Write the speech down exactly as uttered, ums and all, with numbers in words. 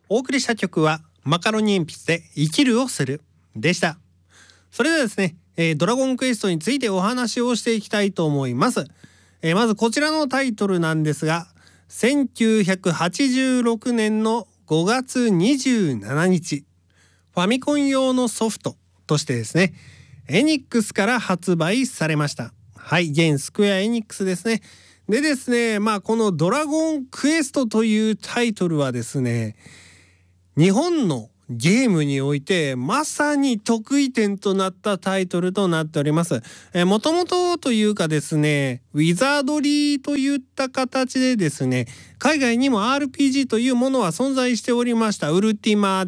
お送りした曲はマカロニ鉛筆で生きるをするでした。それではですね、えー、ドラゴンクエストについてお話をしていきたいと思います。えー、まずこちらのタイトルなんですが、せんきゅうひゃくはちじゅうろくねんのごがつにじゅうしちにち、ファミコン用のソフトとしてですね、エニックスから発売されました。はい、現スクエアエニックスですね。でですね、まあこのドラゴンクエストというタイトルはですね、日本のゲームにおいてまさに得意点となったタイトルとなっております。えー、もともとというかですね、ウィザードリーといった形でですね、海外にも アールピージー というものは存在しておりました。ウルティマ